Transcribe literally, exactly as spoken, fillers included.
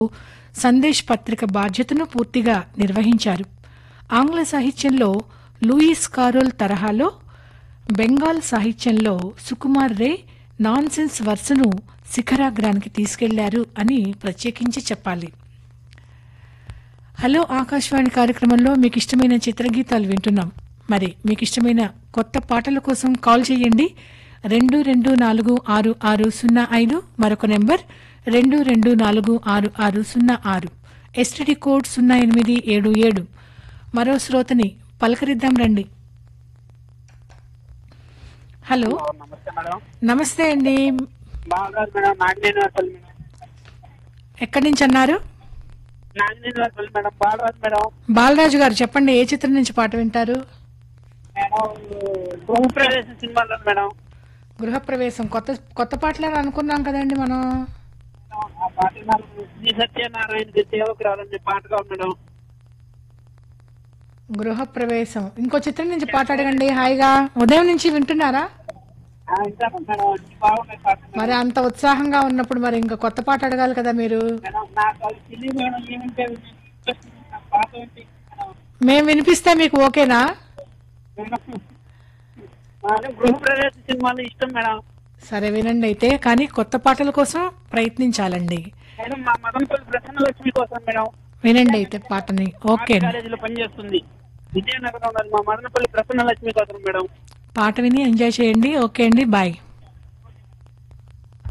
సందేశ్ పత్రిక బాధ్యతను పూర్తిగా నిర్వహించారు. ఆంగ్ల సాహిత్యంలో లూయిస్ కారోల్ తరహాలో బెంగాల్ సాహిత్యంలో సుకుమార్ రే నాన్సెన్స్ వర్సను శిఖరాగ్రానికి తీసుకెళ్లారు అని ప్రత్యేకించి చెప్పాలి. హలో ఆకాశవాణి కార్యక్రమంలో మీకు ఇష్టమైన చిత్రగీతాలు వింటున్నాం. మరి మీకు ఇష్టమైన కొత్త పాటల కోసం కాల్ చేయండి. రెండు రెండు నాలుగు ఆరు ఆరు సున్నా ఐదు మరొక నెంబర్ రెండు రెండు నాలుగు ఆరు ఆరు సున్నా ఆరు ఎస్టీడీ కోడ్ సున్నా ఎనిమిది ఏడు ఏడు. మరో శ్రోతని పలకరిద్దాం రండి. హలో, నమస్తే మేడం. నమస్తే అండి. Balaraju madam, నాగినేనివాసల్ madam. ఎక్కడి నుంచి అన్నారు? నాగినేనివాసల్ మేడం. బాలరాజు మేడం. బాలరాజు గారు చెప్పండి, ఏ చిత్రం నుంచి పాట వింటారు? మేడం, గృహప్రవేశం సినిమాలో మేడం. గృహప్రవేశం కొత్త కొత్త పాటలని అనుకున్నాం కదండి మనం. ఆ పాట నాకు శ్రీ సత్యనారాయణ సేవకురాలని పాట కావాలి మేడం. గృహప్రవేశం ఇంకో చిత్రం నుంచి పాట అడగండి. హాయిగా ఉదయం నుంచి వింటున్నారా? ఆ, వింటాను మేడం. అన్ని బాగున్నాయి పాట మేడం. మరి అంత ఉత్సాహంగా ఉన్నప్పుడు మరి ఇంకా కొత్త పాట అడగాలి కదా మీరు. మేడం, నాకు అది తెలియదు మేడం. ఏమంటే ఇంట్రెస్ట్ ఉంది. నాకు పాట ఏంటి మేడం? మేము వినిపిస్తే మీకు ఓకేనా? మేడం, నాకు గృహప్రవేశ సినిమాలు ఇష్టం మేడం. సరే వినండి అయితే, కానీ కొత్త పాటల కోసం ప్రయత్నించాలండి. మేడం, మా మదనపల్లి ప్రసన్న లక్ష్మి కోసం మేడం. వినండి అయితే పాటని. ఓకే, కాలేజీలో పనిచేస్తుంది. విజయనగరంలో మా మదనపల్లి ప్రసన్న లక్ష్మి కోసం మేడం. పాట విని ఎంజాయ్ చేయండి. ఓకే అండి, బాయ్.